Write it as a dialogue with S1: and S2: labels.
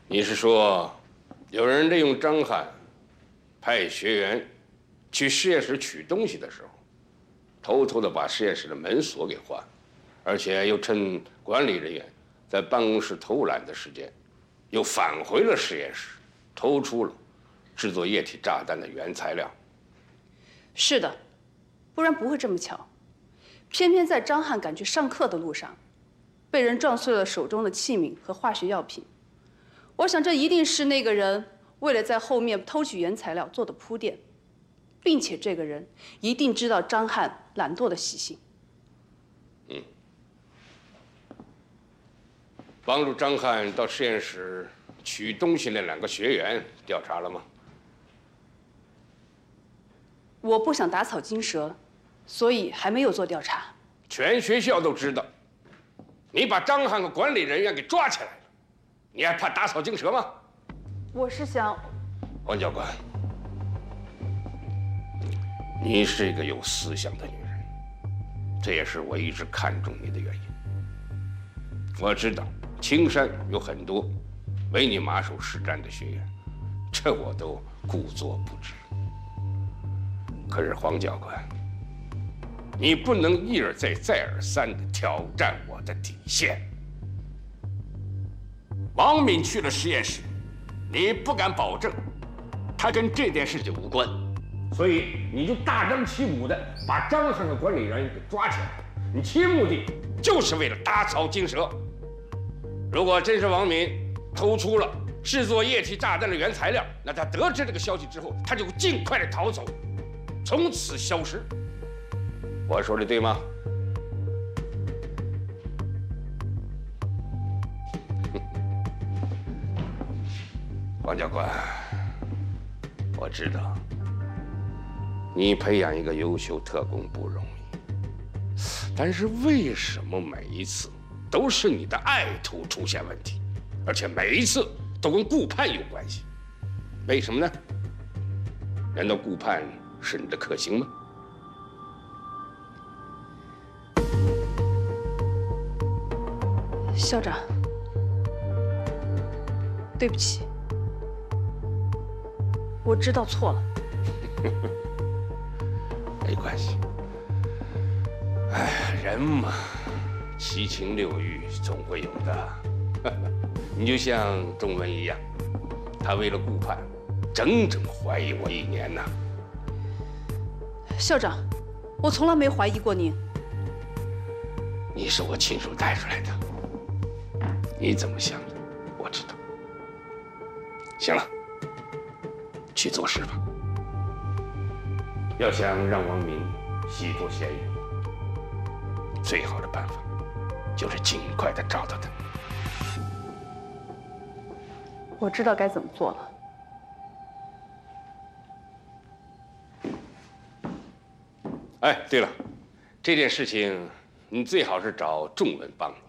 S1: 你是说，有人利用张翰派学员去实验室取东西的时候，偷偷的把实验室的门锁给换，而且又趁管理人员在办公室偷懒的时间，又返回了实验室，偷出了制作液体炸弹的原材料。
S2: 是的，不然不会这么巧。偏偏在张翰赶去上课的路上，被人撞碎了手中的器皿和化学药品。我想，这一定是那个人为了在后面偷取原材料做的铺垫，并且这个人一定知道张翰懒惰的习性。
S1: 帮助张翰到实验室取东西那2个学员调查了吗？
S2: 我不想打草惊蛇，所以还没有做调查。
S1: 全学校都知道，你把张翰和管理人员给抓起来了，你还怕打草惊蛇吗？
S2: 我是想，
S1: 王教官，你是一个有思想的女人，这也是我一直看重你的原因。我知道青山有很多为你马首是瞻的学员，这我都故作不知。可是黄教官，你不能一而再、再而三地挑战我的底线。王敏去了实验室，你不敢保证他跟这件事情无关，所以你就大张旗鼓地把张翰的管理人员给抓起来，你其目的就是为了打草惊蛇。如果真是王敏偷出了制作液体炸弹的原材料，那他得知这个消息之后，他就尽快地逃走，从此消失。我说的对吗？王教官，我知道你培养一个优秀特工不容易，但是为什么每一次都是你的爱徒出现问题，而且每一次都跟顾盼有关系？为什么呢？难道顾盼是你的克星吗？
S2: 校长，对不起，我知道错了。
S1: 没关系，哎，人嘛，七情六欲总会有的。你就像仲文一样，他为了顾盼，整整怀疑我1年呢。
S2: 校长，我从来没怀疑过您。
S1: 你是我亲手带出来的，你怎么想的，我知道。行了，去做事吧。要想让王明洗脱嫌疑，最好的办法就是尽快的找到他。
S2: 我知道该怎么做了。
S1: 哎，对了，这件事情你最好是找仲文帮你。